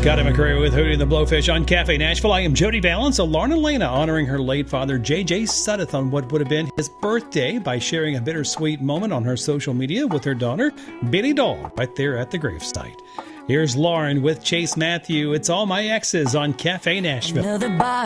Scotty McCrae with Hootie and the Blowfish on Cafe Nashville. I am Jody Valance. Lauren Elena honoring her late father, J.J. Suddath, on what would have been his birthday by sharing a bittersweet moment on her social media with her daughter, Billy Doll, right there at the gravesite. Here's Lauren with Chase Matthew. It's All My Exes on Cafe Nashville.